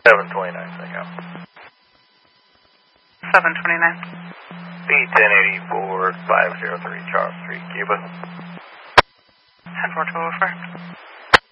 729, thank you. 729. B1084 503 Charles Street, Cuba. 10-4 204.